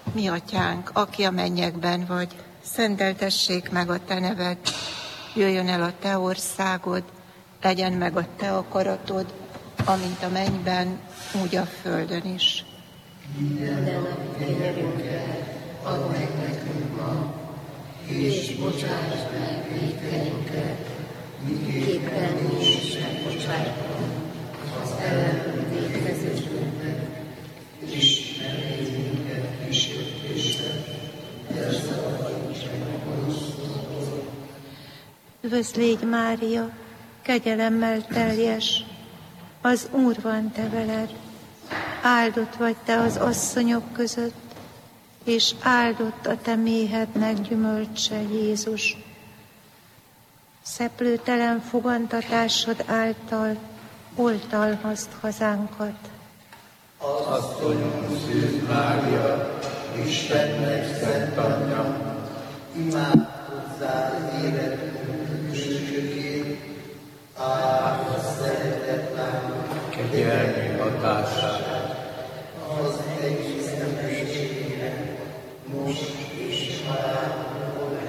Mi atyánk, aki a mennyekben vagy, szenteltessék meg a te neved, jöjjön el a te országod, legyen meg a te akaratod, amint a mennyben, úgy a földön is. Minden nap kenyerünket add meg nekünk ma, és bocsáss meg vétkeinket, miképpen mi is megbocsájtunk az ellenünk vétkezésünknek, és ne légy minket kísértésre, de szabadíts meg a gonosztól. Üdvözl légy, Mária, kegyelemmel teljes, az Úr van te veled, áldott vagy te az asszonyok között, és áldott a te méhednek gyümölcse, Jézus. Szeplőtelen fogantatásod által oltalmazd hazánkat. Asszonyunk Szűz Mária, Istennek szent anyja, imádkozzál életünk üdvösségét, áld a szeretet lángok kegyelmi hatását, az egész emberségére, most és halálkor.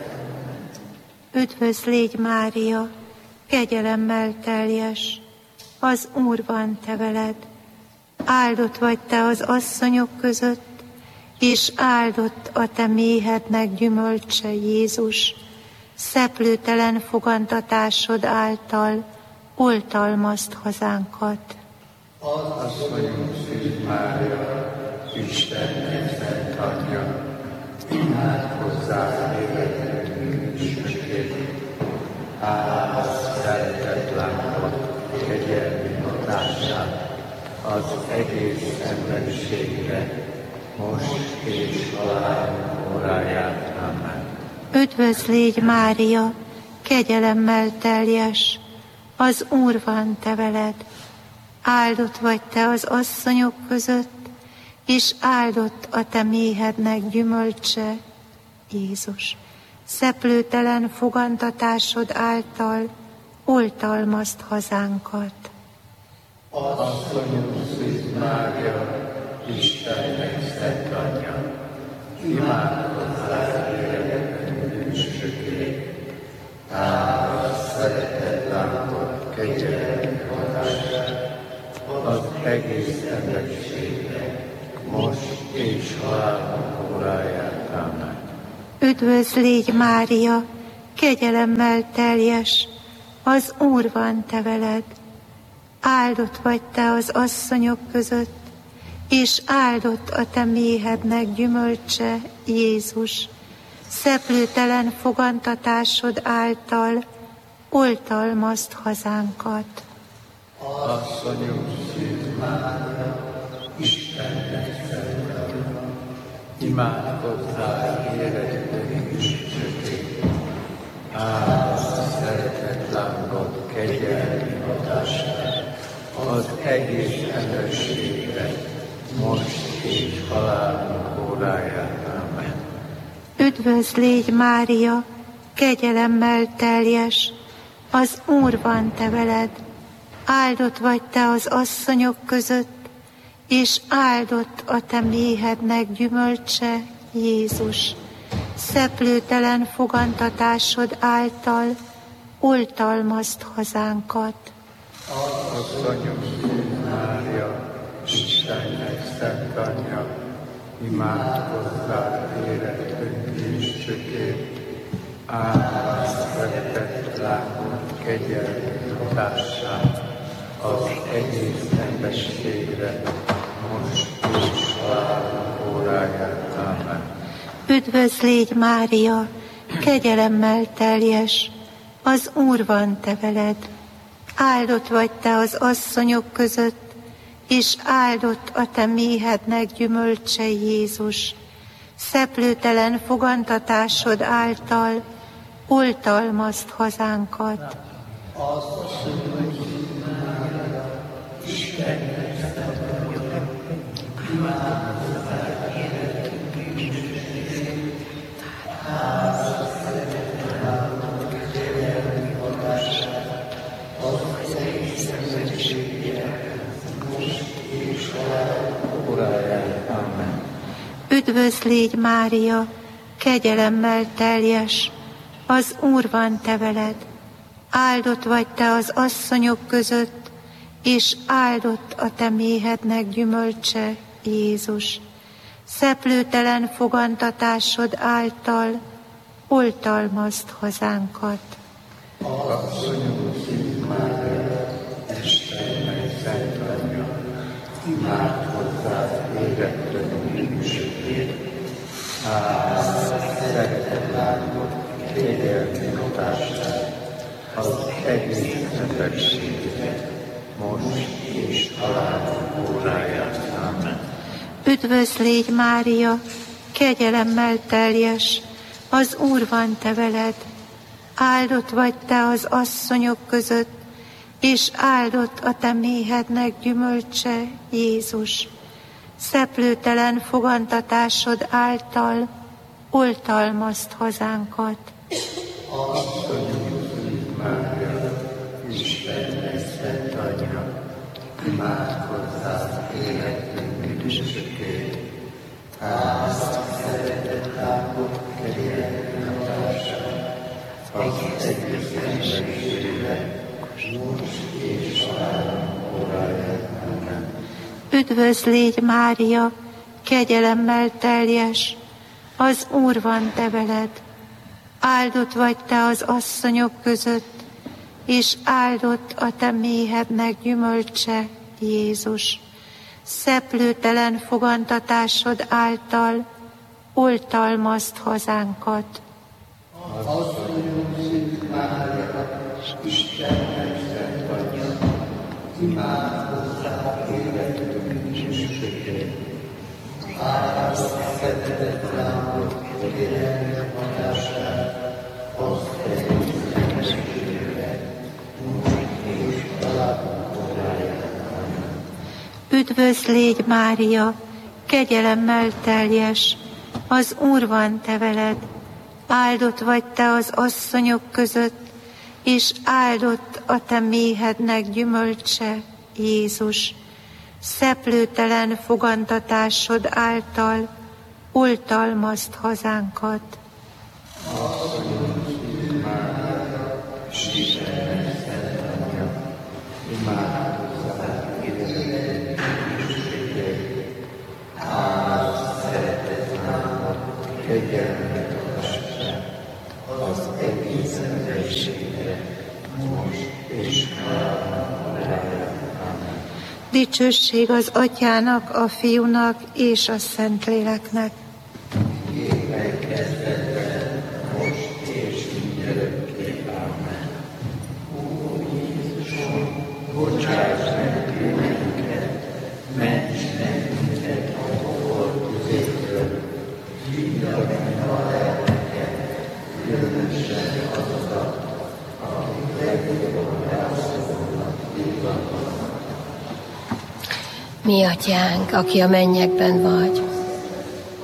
Üdvözl légy, Mária, kegyelemmel teljes, az Úr van te veled, áldott vagy te az asszonyok között, és áldott a te méhednek gyümölcse, Jézus. Szeplőtelen fogantatásod által oltalmazd hazánkat. Asszonyunk Szűz Mária, Istennek szent anyja, imádkozzál életünk üdvösségét, áld a szeretet lángok kegyelmi hatását, az egész emberiségre, most és halálunk óráján. Amen. Üdvözl légy, Mária, kegyelemmel teljes, az Úr van te veled, áldott vagy te az asszonyok között, és áldott a te méhednek gyümölcse, Jézus. Szeplőtelen fogantatásod által oltalmazd hazánkat. Asszonyunk Szűz Mária, Istennek szent anyja, imádkozzál életünk üdvösségét, áld a szeretet lángok kegyelmi hatását, az egész emberiségre, most és halálunk óráján. Amen. Üdvözl légy, Mária, kegyelemmel teljes, az Úr van te veled, áldott vagy te az asszonyok között, és áldott a te méhednek gyümölcse, Jézus. Szeplőtelen fogantatásod által oltalmazd hazánkat. Asszonyunk Szűz Mária, Istennek szent anyja, imádkozzál életünk üdvösségét, áld a szeretet lángok kegyelmi hatását, az egész emberiségre, most és halálunk óráján. Amen. Üdvözl légy, Mária, kegyelemmel teljes, az Úr van te veled, áldott vagy te az asszonyok között, és áldott a te méhednek gyümölcse, Jézus. Szeplőtelen fogantatásod által oltalmazd hazánkat. Asszonyunk Szűz Mária, Istennek szent anyja, imádkozzál életünk üdvösségét, áld a szeretet lángok kegyelmi hatását, az egész emberiségre, most és halálunk óráján. Amen. Üdvözl légy, Mária, kegyelemmel teljes, az Úr van te veled, áldott vagy te az asszonyok között, és áldott a te méhednek gyümölcse, Jézus. Szeplőtelen fogantatásod által oltalmazd hazánkat. Üdvözl légy, Mária, kegyelemmel teljes, az Úr van te veled. Áldott vagy te az asszonyok között, és áldott a te méhednek gyümölcse, Jézus. Szeplőtelen fogantatásod által oltalmazd hazánkat. Asszonyom Szűz Mária, Istennek szent anyja, imád hozzád érettől bűnösségért. Szeretett látod, kegyelmi hatását, az egész emberségre, most és halálunk óráját. Amen. Üdvözl légy, Mária, kegyelemmel teljes, az Úr van te veled. Áldott vagy te az asszonyok között, és áldott a te méhednek gyümölcse, Jézus. Szeplőtelen fogantatásod által oltalmazd hazánkat. Asszonyom Szűz Mária, Istennek szent anyja, imád hozzád életünk bűnösségért. Szeretett látod, kegyelmi hatását, az egész emberségre, most és halálunk óráját. Amen. Üdvözl légy, Mária, kegyelemmel teljes, az Úr van te veled. Áldott vagy te az asszonyok között, és áldott a te méhednek gyümölcse, Jézus. Szeplőtelen fogantatásod által oltalmazd hazánkat. Asszonyom Szűz Mária, Istennek szent anyja, imád hozzád életünk bűnösségért. Szeretett látod, kegyelmi hatását, az egész emberségre, most és halálunk óráját. Amen. Üdvözl légy, Mária, kegyelemmel teljes, az Úr van te veled. Áldott vagy te az asszonyok között, és áldott a te méhednek gyümölcse, Jézus. Szeplőtelen fogantatásod által oltalmazd hazánkat. Asszonyom Szűz Mária, Istennek szent anyja, imád hozzád életünk bűnösségért. Szeretett látod, kegyelmi hatását, az egész emberségre, most és halálunk óráját. Amen. Dicsőség az Atyának, a Fiúnak és a Szentléleknek. Éppen kezdetben, most és mindörökké. Amen. Ó Jézusom, bocsáss meg bűneinket, ments meg minket a pokol tüzétől, vidd meg a lelkeket, különösen azokat, akik legjobban rászorulnak téged. Mi atyánk, aki a mennyekben vagy,